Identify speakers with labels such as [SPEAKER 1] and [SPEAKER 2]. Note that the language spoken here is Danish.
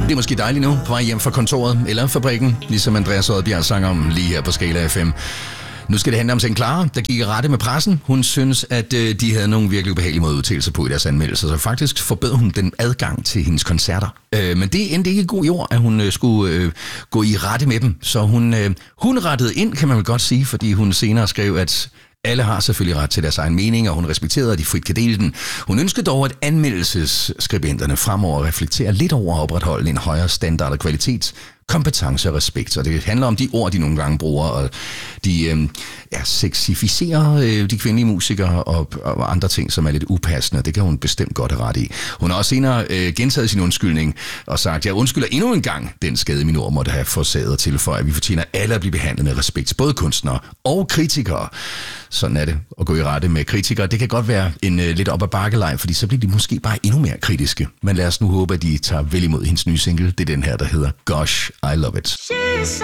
[SPEAKER 1] Det er måske dejligt nu på vej hjem fra kontoret eller fabrikken, ligesom Andreas Oddbjerg sang om lige her på Skala FM. Nu skal det handle om St. Clara, der gik i rette med pressen. Hun synes, at de havde nogle virkelig ubehagelige måde at udtale sig på i deres anmeldelser, så faktisk forbød hun den adgang til hendes koncerter. Men det endte ikke god jord, at hun skulle gå i rette med dem. Så hun rettede ind, kan man vel godt sige, fordi hun senere skrev, at alle har selvfølgelig ret til deres egen mening, og hun respekterede, at de frit kan dele den. Hun ønskede dog, at anmeldelsesskribenterne fremover reflekterer lidt over at opretholde en højere standard og kvalitet, kompetence og respekt. Og det handler om de ord, de nogle gange bruger, og de sexificerer de kvindelige musikere og andre ting, som er lidt upassende. Det kan hun bestemt godt have ret i. Hun har også senere gentaget sin undskyldning og sagt, jeg undskylder endnu en gang den skade, min ord måtte have forsaget og tilføje, at vi fortjener alle at blive behandlet med respekt, både kunstnere og kritikere. Sådan er det at gå i rette med kritikere. Det kan godt være en lidt op ad bakkelej, fordi så bliver de måske bare endnu mere kritiske. Men lad os nu håbe, at de tager vel imod hendes nye single. Det er den her, der hedder Gosh, I Love It.